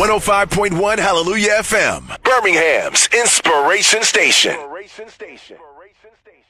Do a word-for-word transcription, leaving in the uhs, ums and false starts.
one oh five point one Hallelujah F M, Birmingham's Inspiration Station. Inspiration Station.